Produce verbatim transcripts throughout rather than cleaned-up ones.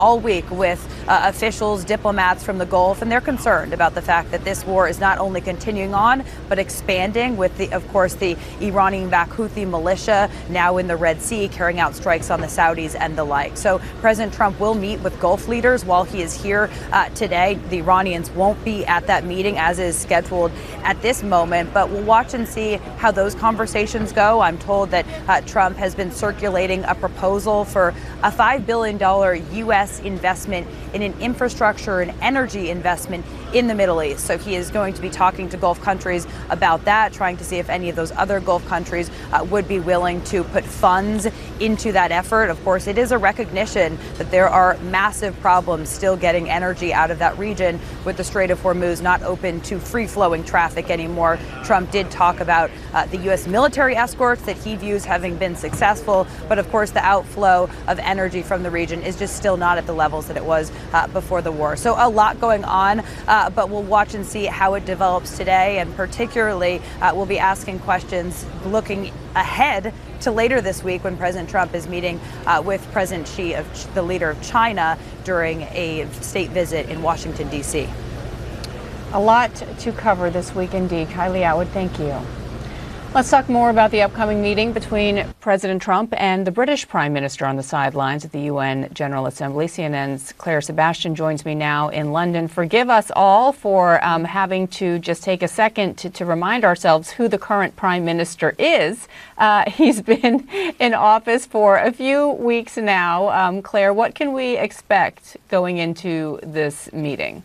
all week with uh, officials, diplomats from the Gulf, and they're concerned about the fact that this war is not only continuing on, but expanding with, the, of course, the Iranian-backed Houthi militia now in the Red Sea carrying out strikes on the Saudis and the like. So President Trump will meet with Gulf leaders while he is here uh, today. The Iranians won't be at that meeting as is scheduled at this moment, but we'll watch and see how those conversations go. I'm told that uh, Trump has been circulating a proposal for a five billion dollars U S investment in an infrastructure and energy investment in the Middle East. So he is going to be talking to Gulf countries about that, trying to see if any of those other Gulf countries uh, would be willing to put funds into that effort. Of course, it is a recognition that there are massive problems still getting energy out of that region, with the Strait of Hormuz not open to free-flowing traffic anymore. Trump did talk about uh, the U S military escorts that he views having been successful, but of course the outflow of energy from the region is just still not at the levels that it was uh, before the war. So a lot going on. Uh, Uh, but we'll watch and see how it develops today, and particularly uh, we'll be asking questions looking ahead to later this week when President Trump is meeting uh, with President Xi, of Ch- the leader of China, during a state visit in Washington, D C. A lot to cover this week indeed. Kylie Atwood, thank you. Let's talk more about the upcoming meeting between President Trump and the British Prime Minister on the sidelines at the U N General Assembly. C N N's Claire Sebastian joins me now in London. Forgive us all for um, having to just take a second to, to remind ourselves who the current Prime Minister is. Uh, he's been in office for a few weeks now. Um, Claire, what can we expect going into this meeting?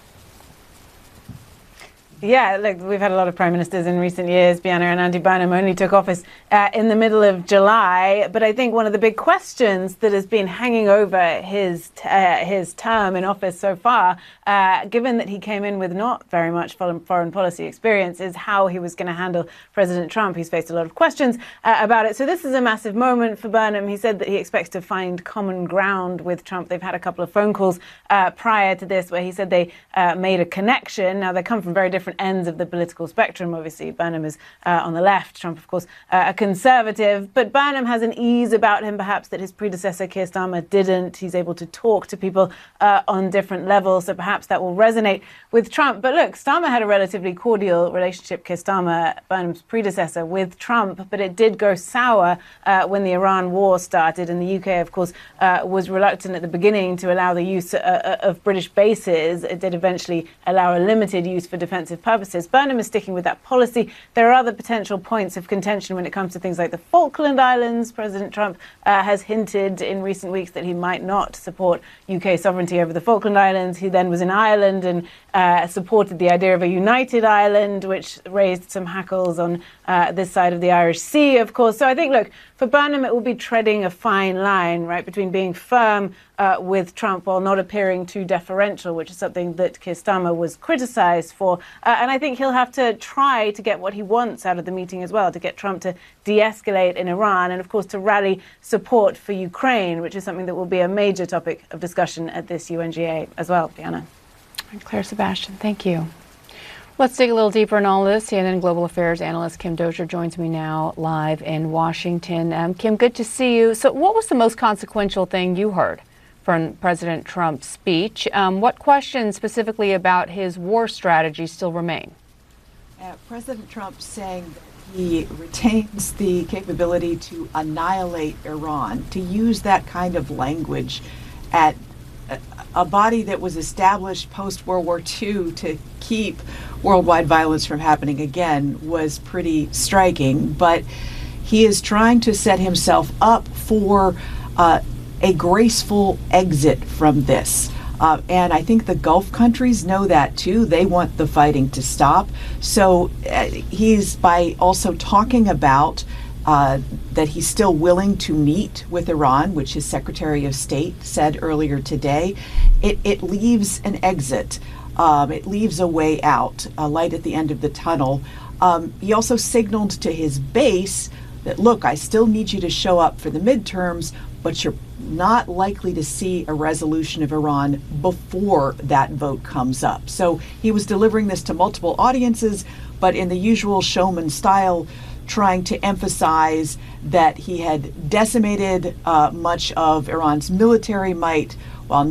Yeah, look, we've had a lot of prime ministers in recent years. Bianna, and Andy Burnham only took office uh, in the middle of July. But I think one of the big questions that has been hanging over his t- uh, his term in office so far, uh, given that he came in with not very much foreign policy experience, is how he was going to handle President Trump. He's faced a lot of questions uh, about it. So this is a massive moment for Burnham. He said that he expects to find common ground with Trump. They've had a couple of phone calls uh, prior to this where he said they uh, made a connection. Now, they come from very different ends of the political spectrum. Obviously, Burnham is uh, on the left, Trump, of course, uh, a conservative. But Burnham has an ease about him, perhaps, that his predecessor, Keir Starmer, didn't. He's able to talk to people uh, on different levels, so perhaps that will resonate with Trump. But look, Starmer had a relatively cordial relationship, Keir Starmer, Burnham's predecessor, with Trump, but it did go sour uh, when the Iran war started. And the U K, of course, uh, was reluctant at the beginning to allow the use uh, of British bases. It did eventually allow a limited use for defensive purposes. Burnham is sticking with that policy. There are other potential points of contention when it comes to things like the Falkland Islands. President Trump uh, has hinted in recent weeks that he might not support U K sovereignty over the Falkland Islands. He then was in Ireland and uh, supported the idea of a united Ireland, which raised some hackles on uh, this side of the Irish Sea, of course. So I think, look, for Burnham, it will be treading a fine line, right, between being firm uh, with Trump while not appearing too deferential, which is something that Keir Starmer was criticized for. Uh, and I think he'll have to try to get what he wants out of the meeting as well, to get Trump to de-escalate in Iran and, of course, to rally support for Ukraine, which is something that will be a major topic of discussion at this U N G A as well. Bianna. Claire Sebastian, thank you. Let's dig a little deeper in all this. C N N Global Affairs analyst Kim Dozier joins me now live in Washington. Um, Kim, good to see you. So what was the most consequential thing you heard from President Trump's speech? Um, what questions specifically about his war strategy still remain? Uh, President Trump saying that he retains the capability to annihilate Iran, to use that kind of language at a, a body that was established post-World War Two to keep worldwide violence from happening again was pretty striking. But he is trying to set himself up for uh, a graceful exit from this. Uh, and I think the Gulf countries know that, too. They want the fighting to stop. So uh, he's, by also talking about uh, that he's still willing to meet with Iran, which his Secretary of State said earlier today, it, it leaves an exit. Um, it leaves a way out, a light at the end of the tunnel. Um, he also signaled to his base that, look, I still need you to show up for the midterms, but you're not likely to see a resolution of Iran before that vote comes up. So he was delivering this to multiple audiences, but in the usual showman style, trying to emphasize that he had decimated uh, much of Iran's military might,